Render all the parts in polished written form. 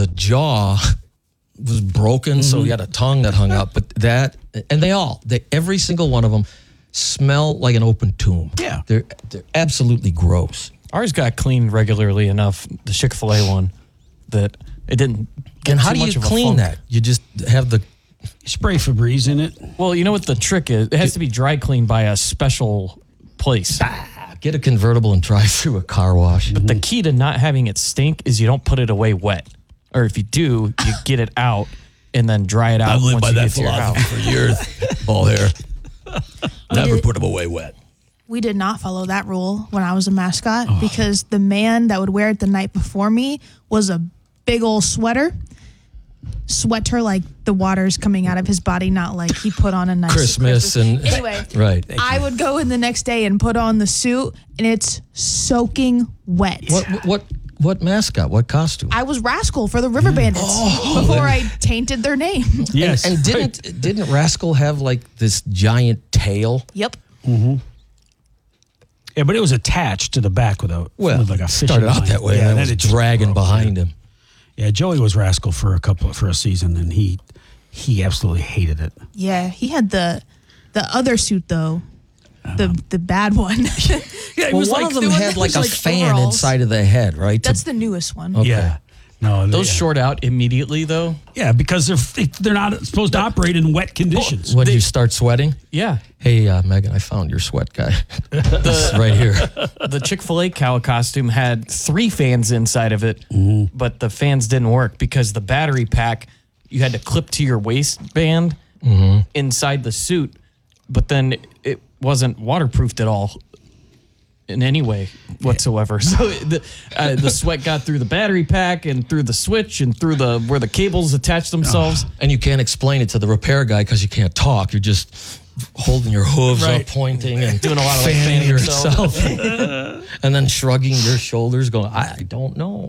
the jaw was broken, so he had a tongue that hung out. But every single one of them smell like an open tomb. Yeah. They're absolutely gross. Ours got cleaned regularly enough, the Chick-fil-A one, that it didn't get And how too do much you of a clean funk. that? You just have the... Spray Febreze in it. Well, you know what the trick is? It has to be dry cleaned by a special place. Get a convertible and drive through a car wash. But the key to not having it stink is you don't put it away wet. Or if you do, you get it out and then dry it out. I've lived once by you that get to your philosophy house. for years. Ball hair. Never put them away wet. We did not follow that rule when I was a mascot because the man that would wear it the night before me was a big old sweater like the water's coming out of his body, not like he put on a nice Christmas and anyway. right. I would go in the next day and put on the suit, and it's soaking wet. What mascot? What costume? I was Rascal for the River Bandits before I tainted their name. Yes. And didn't Rascal have like this giant tail? Yep. Yeah, but it was attached to the back with like a fishing started out line. that way, Yeah, and then then it's it dragging behind him. Yeah, Joey was Rascal for a season, and he absolutely hated it. Yeah, he had the other suit though, the bad one. Well, one of them had like a fan overalls. inside of the head, right? That's the newest one. Okay. Yeah. No, Those short out immediately, though. Yeah, because they're not supposed to operate in wet conditions. When you start sweating? Yeah. Hey, Megan, I found your sweat guy. It's right here. The Chick-fil-A cow costume had 3 fans inside of it, but the fans didn't work because the battery pack you had to clip to your waistband inside the suit, but then it wasn't waterproofed at all in any way whatsoever. So the sweat got through the battery pack and through the switch and through where the cables attach themselves. And you can't explain it to the repair guy because you can't talk. You're just holding your hooves up, pointing and Doing a lot of like fanning fanning yourself. and then shrugging your shoulders, going, I don't know.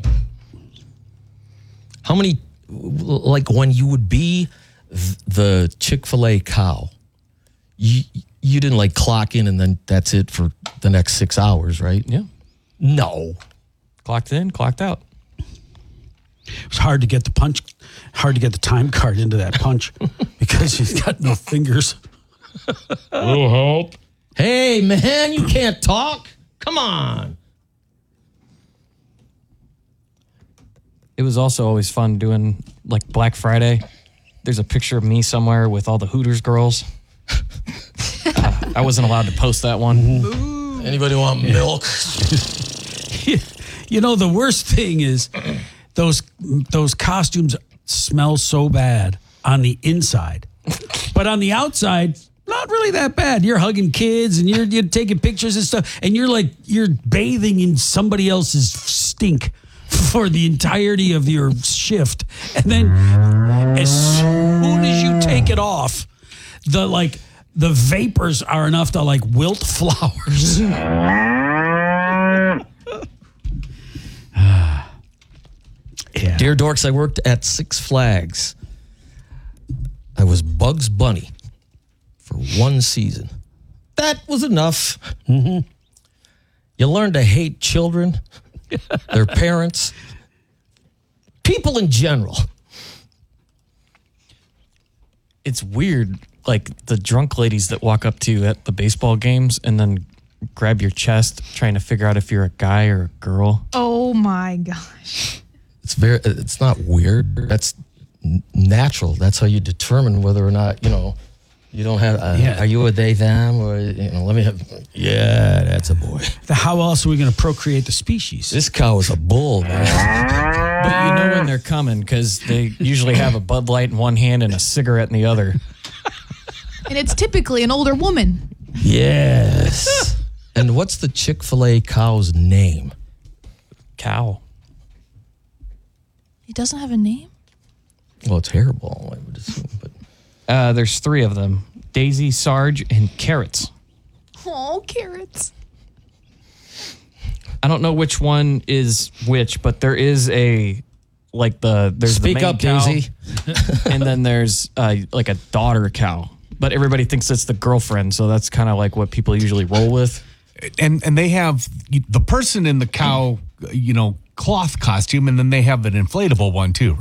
How many, like when you would be the Chick-fil-A cow, you didn't like clock in and then that's it for the next 6 hours, right? Yeah. No. Clocked in, clocked out. It was hard to get the time card into that punch because he's got no fingers. A little help. Hey, man, you can't talk. Come on. It was also always fun doing like Black Friday. There's a picture of me somewhere with all the Hooters girls. I wasn't allowed to post that one. Anybody want milk? You know, the worst thing is those costumes smell so bad on the inside, but on the outside, not really that bad. You're hugging kids and you're taking pictures and stuff, and you're bathing in somebody else's stink for the entirety of your shift, and then as soon as you take it off, the vapors are enough to like wilt flowers. Yeah. Dear Dorks, I worked at Six Flags. I was Bugs Bunny for 1 season. That was enough. You learn to hate children, their parents, people in general. It's weird, like the drunk ladies that walk up to you at the baseball games and then grab your chest trying to figure out if you're a guy or a girl. Oh my gosh. It's not weird. That's natural. That's how you determine whether or not, you don't have, are you a they, them, or, let me have, yeah, that's a boy. How else are we going to procreate the species? This cow is a bull, man. But you know when they're coming because they usually have a Bud Light in one hand and a cigarette in the other. And it's typically an older woman. Yes. And what's the Chick-fil-A cow's name? Cow. He doesn't have a name? Well, it's Hairball, I would assume. But There's 3 of them. Daisy, Sarge, and Carrots. Oh, carrots. I don't know which one is which, but there is there's Speak the main up, cow, Daisy. and then there's like a daughter cow. But everybody thinks it's the girlfriend, so that's kind of like what people usually roll with. And they have the person in the cow, cloth costume, and then they have an inflatable one too,